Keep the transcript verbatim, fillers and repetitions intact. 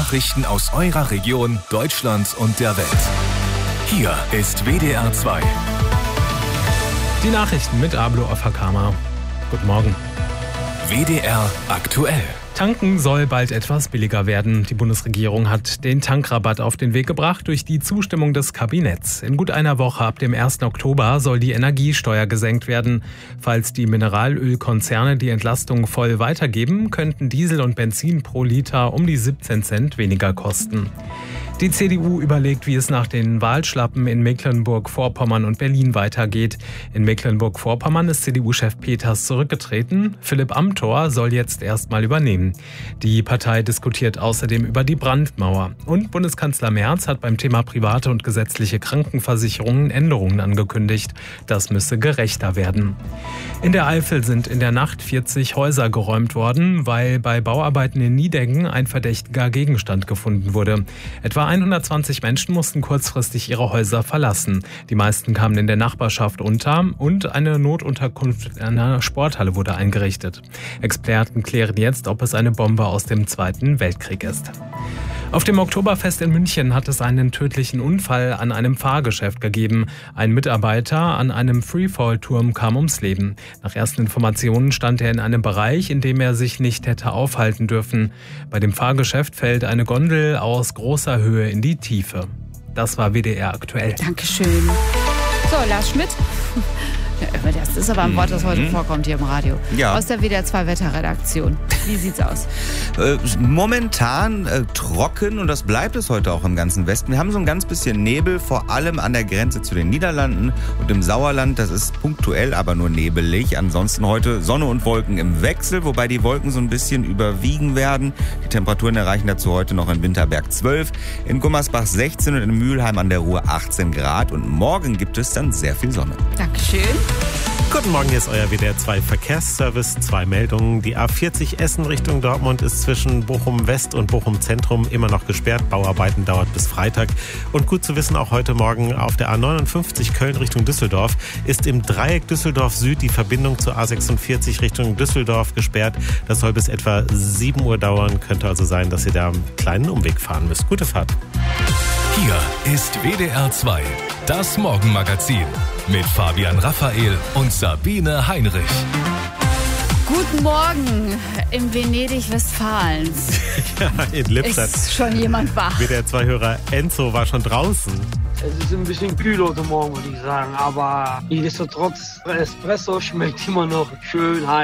Nachrichten aus eurer Region, Deutschland und der Welt. Hier ist W D R zwei. Die Nachrichten mit Ablo Afakama. Guten Morgen. W D R aktuell. Tanken soll bald etwas billiger werden. Die Bundesregierung hat den Tankrabatt auf den Weg gebracht durch die Zustimmung des Kabinetts. In gut einer Woche ab dem ersten Oktober soll die Energiesteuer gesenkt werden. Falls die Mineralölkonzerne die Entlastung voll weitergeben, könnten Diesel und Benzin pro Liter um die siebzehn Cent weniger kosten. Die C D U überlegt, wie es nach den Wahlschlappen in Mecklenburg-Vorpommern und Berlin weitergeht. In Mecklenburg-Vorpommern ist C D U-Chef Peters zurückgetreten. Philipp Amthor soll jetzt erstmal übernehmen. Die Partei diskutiert außerdem über die Brandmauer. Und Bundeskanzler Merz hat beim Thema private und gesetzliche Krankenversicherungen Änderungen angekündigt. Das müsse gerechter werden. In der Eifel sind in der Nacht vierzig Häuser geräumt worden, weil bei Bauarbeiten in Nideggen ein verdächtiger Gegenstand gefunden wurde. Etwa hundertzwanzig Menschen mussten kurzfristig ihre Häuser verlassen. Die meisten kamen in der Nachbarschaft unter und eine Notunterkunft in einer Sporthalle wurde eingerichtet. Experten klären jetzt, ob es eine Bombe aus dem Zweiten Weltkrieg ist. Auf dem Oktoberfest in München hat es einen tödlichen Unfall an einem Fahrgeschäft gegeben. Ein Mitarbeiter an einem Freefall-Turm kam ums Leben. Nach ersten Informationen stand er in einem Bereich, in dem er sich nicht hätte aufhalten dürfen. Bei dem Fahrgeschäft fällt eine Gondel aus großer Höhe in die Tiefe. Das war W D R aktuell. Dankeschön. So, Lars Schmidt. Ja, das ist aber ein Wort, das heute vorkommt hier im Radio. Ja. Aus der W D R zwei Wetterredaktion. Wie sieht's aus? Äh, momentan äh, trocken und das bleibt es heute auch im ganzen Westen. Wir haben so ein ganz bisschen Nebel, vor allem an der Grenze zu den Niederlanden und im Sauerland. Das ist punktuell, aber nur nebelig. Ansonsten heute Sonne und Wolken im Wechsel, wobei die Wolken so ein bisschen überwiegen werden. Die Temperaturen erreichen dazu heute noch in Winterberg zwölf, in Gummersbach sechzehn und in Mülheim an der Ruhr achtzehn Grad. Und morgen gibt es dann sehr viel Sonne. Dankeschön. Guten Morgen, hier ist euer W D R zwei Verkehrsservice. Zwei Meldungen. Die A vierzig Essen Richtung Dortmund ist zwischen Bochum West und Bochum Zentrum immer noch gesperrt. Bauarbeiten dauert bis Freitag. Und gut zu wissen, auch heute Morgen auf der A neunundfünfzig Köln Richtung Düsseldorf ist im Dreieck Düsseldorf Süd die Verbindung zur A sechsundvierzig Richtung Düsseldorf gesperrt. Das soll bis etwa sieben Uhr dauern. Könnte also sein, dass ihr da einen kleinen Umweg fahren müsst. Gute Fahrt. Hier ist W D R zwei, das Morgenmagazin mit Fabian Raphael und Sabine Heinrich. Guten Morgen im Venedig Westfalens. Ja, in Lippstadt. Ist schon jemand wach? W D R zwei Hörer Enzo war schon draußen. Es ist ein bisschen kühl heute Morgen, würde ich sagen, aber nichtsdestotrotz, Espresso schmeckt immer noch schön heiß.